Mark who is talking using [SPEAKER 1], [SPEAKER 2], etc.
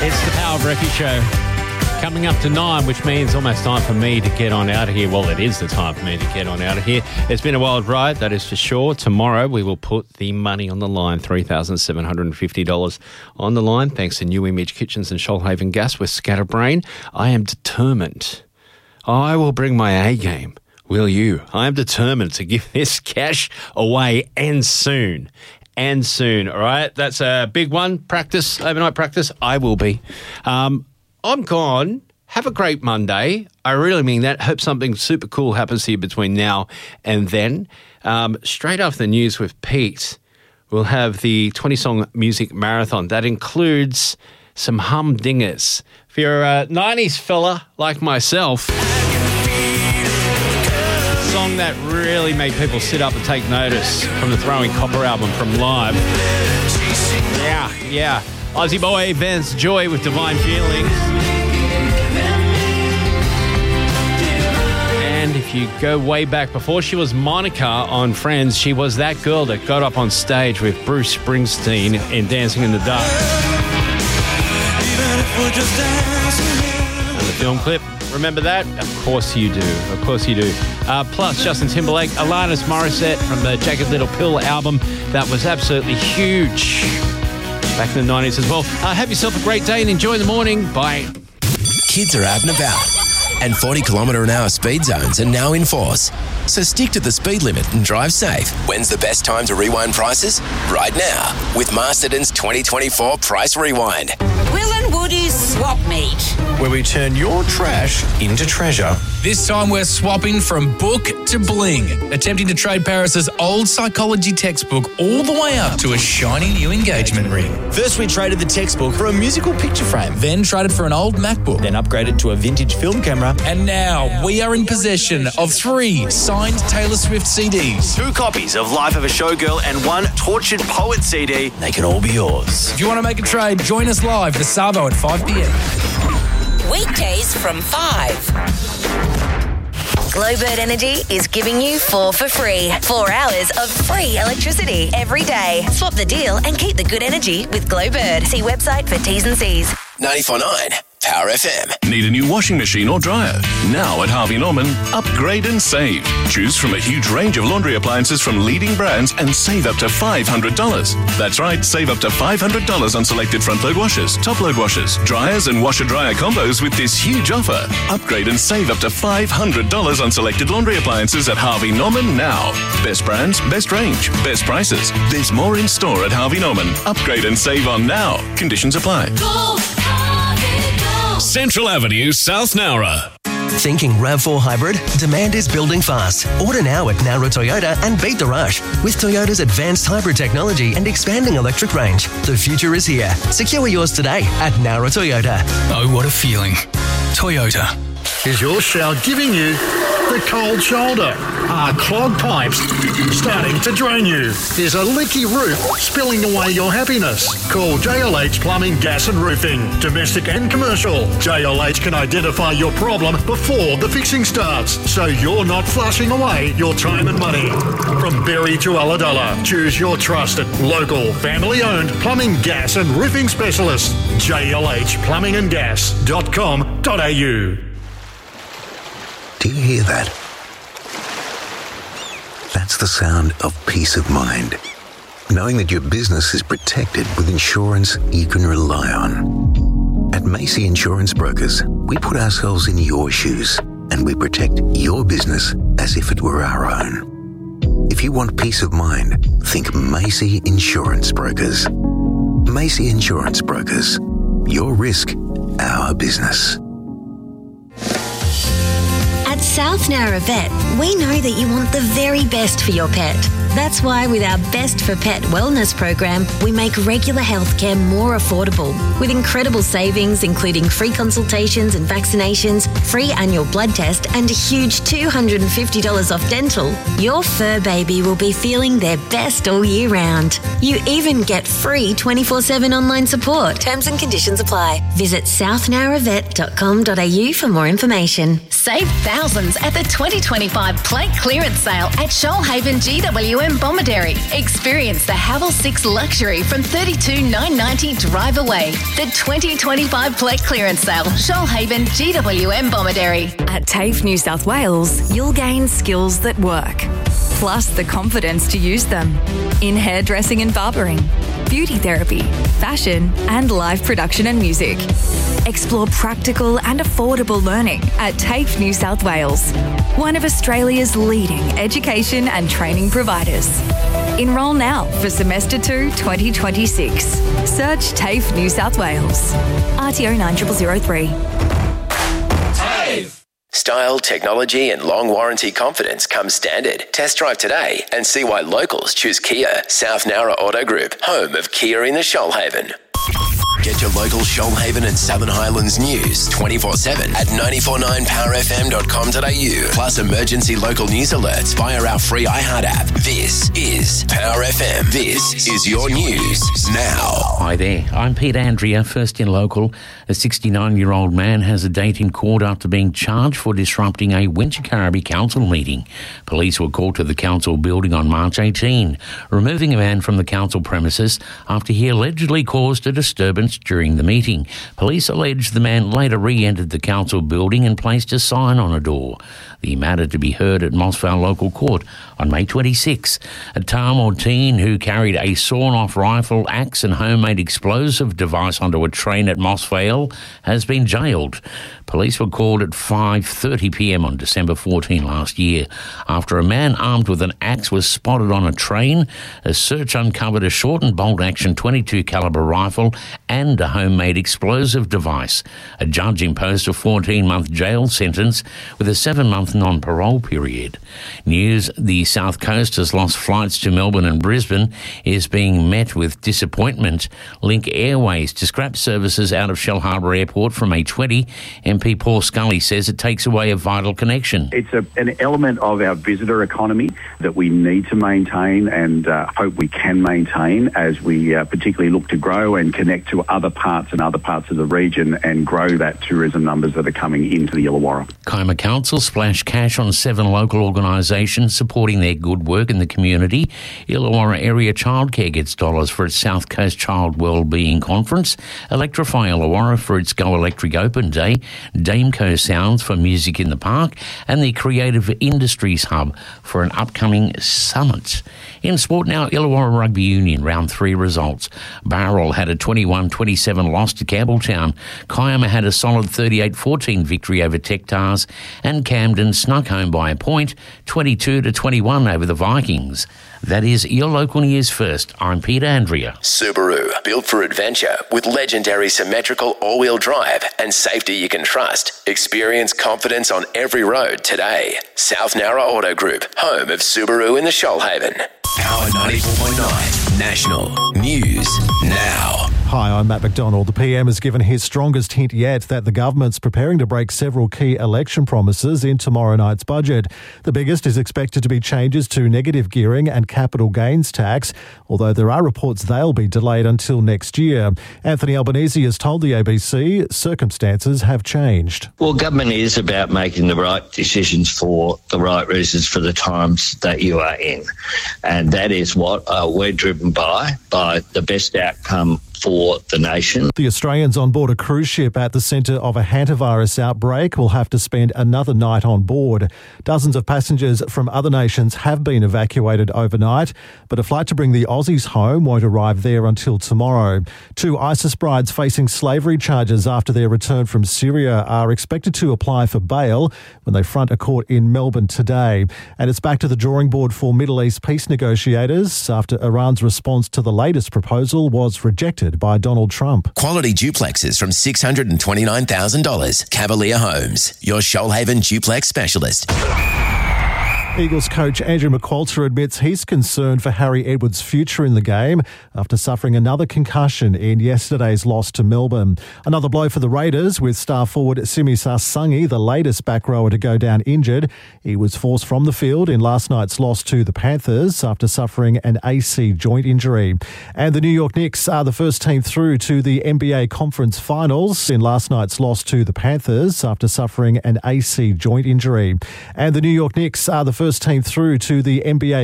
[SPEAKER 1] It's the Power Breakfast Show. Coming up to 9, which means almost time for me to get on out of here. Well, it is the time for me to get on out of here. It's been a wild ride, that is for sure. Tomorrow we will put the money on the line, $3,750 on the line, thanks to New Image Kitchens and Shoalhaven Gas with Scatterbrain. I am determined. I will bring my A game. Will you? I am determined to give this cash away and soon. And soon, all right? That's a big one. Practice, overnight practice. I will be. I'm gone. Have a great Monday. I really mean that. Hope something super cool happens to you between now and then. Straight after the news with Pete, we'll have the 20-song music marathon. That includes some humdingers. If you're a 90s fella like myself, a song that really made people sit up and take notice from the Throwing Copper album from Live. Yeah. Aussie boy Vance Joy with Divine Feelings. And if you go way back, before she was Monica on Friends, she was that girl that got up on stage with Bruce Springsteen in Dancing in the Dark. And the film clip, remember that? Of course you do. Plus Justin Timberlake, Alanis Morissette from the Jagged Little Pill album. That was absolutely huge. Back in the 90s as well. Have yourself a great day and enjoy the morning. Bye.
[SPEAKER 2] Kids are out and about, and 40km/h speed zones are now in force. So stick to the speed limit and drive safe. When's the best time to rewind prices? Right now, with Masterton's 2024 Price Rewind.
[SPEAKER 3] Will and Woody's Swap Meet,
[SPEAKER 4] where we turn your trash into treasure.
[SPEAKER 5] This time we're swapping from book to bling, attempting to trade Paris's old psychology textbook all the way up to a shiny new engagement ring.
[SPEAKER 4] First we traded the textbook for a musical picture frame.
[SPEAKER 5] Then traded for an old MacBook.
[SPEAKER 4] Then upgraded to a vintage film camera.
[SPEAKER 5] And now we are in possession of 3 signed Taylor Swift CDs.
[SPEAKER 4] 2 copies of Life of a Showgirl and 1 Tortured Poet CD. They can all be yours.
[SPEAKER 5] If you want to make a trade, join us live for Savo at 5 p.m.
[SPEAKER 3] weekdays from 5. Glowbird Energy is giving you 4 for free. 4 hours of free electricity every day. Swap the deal and keep the good energy with Glowbird. See website for T's and C's.
[SPEAKER 2] 94.9 Power FM.
[SPEAKER 6] Need a new washing machine or dryer? Now at Harvey Norman, upgrade and save. Choose from a huge range of laundry appliances from leading brands and save up to $500. That's right, save up to $500 on selected front-load washers, top-load washers, dryers and washer-dryer combos with this huge offer. Upgrade and save up to $500 on selected laundry appliances at Harvey Norman now. Best brands, best range, best prices. There's more in store at Harvey Norman. Upgrade and save on now. Conditions apply.
[SPEAKER 7] Central Avenue, South Nowra.
[SPEAKER 8] Thinking RAV4 Hybrid? Demand is building fast. Order now at Nowra Toyota and beat the rush. With Toyota's advanced hybrid technology and expanding electric range, the future is here. Secure yours today at Nowra Toyota.
[SPEAKER 7] Oh, what a feeling. Toyota.
[SPEAKER 9] Is your shower giving you the cold shoulder? Are clogged pipes starting to drain you? Is a leaky roof spilling away your happiness? Call JLH Plumbing, Gas and Roofing. Domestic and commercial. JLH can identify your problem before the fixing starts, so you're not flushing away your time and money. From Berry to Ulladulla, choose your trusted, local, family-owned plumbing, gas and roofing specialist. JLHplumbingandgas.com.au.
[SPEAKER 10] Do you hear that? That's the sound of peace of mind. Knowing that your business is protected with insurance you can rely on. At Macy Insurance Brokers, we put ourselves in your shoes and we protect your business as if it were our own. If you want peace of mind, think Macy Insurance Brokers. Macy Insurance Brokers. Your risk, our business.
[SPEAKER 11] At South Nowra Vet, we know that you want the very best for your pet. That's why with our Best for Pet wellness program, we make regular healthcare more affordable. With incredible savings, including free consultations and vaccinations, free annual blood test, and a huge $250 off dental, your fur baby will be feeling their best all year round. You even get free 24/7 online support. Terms and conditions apply. Visit southnowravet.com.au for more information.
[SPEAKER 12] Save thousands at the 2025 plate clearance sale at Shoalhaven GWS GWM Bomaderry. Experience the Havel 6 Luxury from $32,990 drive away. The 2025 Plate Clearance Sale. Shoalhaven GWM Bomaderry.
[SPEAKER 13] At TAFE New South Wales, you'll gain skills that work, plus the confidence to use them in hairdressing and barbering, beauty therapy, fashion, and live production and music. Explore practical and affordable learning at TAFE New South Wales, one of Australia's leading education and training providers. Enrol now for Semester 2 2026. Search TAFE New South Wales. RTO 9003.
[SPEAKER 2] TAFE! Style, technology and long warranty confidence comes standard. Test drive today and see why locals choose Kia. South Nowra Auto Group, home of Kia in the Shoalhaven. Get your local Shoalhaven and Southern Highlands news 24/7 at 949powerfm.com.au. Plus emergency local news alerts via our free iHeart app. This is Power FM. This is your news now.
[SPEAKER 14] Hi there, I'm Pete Andrea, first in local. A 69-year-old man has a date in court after being charged for disrupting a Winchicarabi council meeting. Police were called to the council building on March 18, removing a man from the council premises after he allegedly caused a disturbance during the meeting. Police allege the man later re-entered the council building and placed a sign on a door. The matter to be heard at Mossvale Local Court on May 26. A Tamil teen who carried a sawn-off rifle, axe and homemade explosive device onto a train at Mossvale has been jailed. Police were called at 5:30pm on December 14 last year. After a man armed with an axe was spotted on a train, a search uncovered a short and bolt action .22 caliber rifle and a homemade explosive device. A judge imposed a 14-month jail sentence with a 7-month non-parole period. News the South Coast has lost flights to Melbourne and Brisbane is being met with disappointment. Link Airways to scrap services out of Shellharbour Airport from May 20. MP Paul Scully says it takes away a vital connection.
[SPEAKER 15] It's an element of our visitor economy that we need to maintain and hope we can maintain as we particularly look to grow and connect to other parts of the region and grow that tourism numbers that are coming into the Illawarra.
[SPEAKER 14] Kiama Council splashed cash on 7 local organisations supporting their good work in the community. Illawarra Area Childcare gets dollars for its South Coast Child Wellbeing Conference, Electrify Illawarra for its Go Electric Open Day, Dameco Sounds for Music in the Park, and the Creative Industries Hub for an upcoming summit. In sport now, Illawarra Rugby Union Round 3 results. Barrel had a 21-27 loss to Campbelltown. Kiama had a solid 38-14 victory over Tectars, and Camden snuck home by a point, 22-21 over the Vikings. That is your local news first. I'm Peter Andrea.
[SPEAKER 2] Subaru, built for adventure with legendary symmetrical all-wheel drive and safety you can trust. Experience confidence on every road today. South Nowra Auto Group, home of Subaru in the Shoalhaven. Power 94.9 National News Now.
[SPEAKER 16] Hi, I'm Matt McDonald. The PM has given his strongest hint yet that the government's preparing to break several key election promises in tomorrow night's budget. The biggest is expected to be changes to negative gearing and capital gains tax, although there are reports they'll be delayed until next year. Anthony Albanese has told the ABC circumstances have changed.
[SPEAKER 17] Well, government is about making the right decisions for the right reasons for the times that you are in. And that is what we're driven by the best outcome for the nation.
[SPEAKER 16] The Australians on board a cruise ship at the centre of a hantavirus outbreak will have to spend another night on board. Dozens of passengers from other nations have been evacuated overnight, but a flight to bring the Aussies home won't arrive there until tomorrow. 2 ISIS brides facing slavery charges after their return from Syria are expected to apply for bail when they front a court in Melbourne today. And it's back to the drawing board for Middle East peace negotiators after Iran's response to the latest proposal was rejected by Donald Trump.
[SPEAKER 2] Quality duplexes from $629,000. Cavalier Homes, your Shoalhaven duplex specialist.
[SPEAKER 16] Eagles coach Andrew McQualter admits he's concerned for Harry Edwards' future in the game after suffering another concussion in yesterday's loss to Melbourne. Another blow for the Raiders with star forward Simi Sasungi, the latest back rower to go down injured. He was forced from the field in last night's loss to the Panthers after suffering an AC joint injury. And the New York Knicks are the first team through to the NBA Conference Finals in last night's loss to the Panthers after suffering an AC joint injury. And the New York Knicks are the first team through to the NBA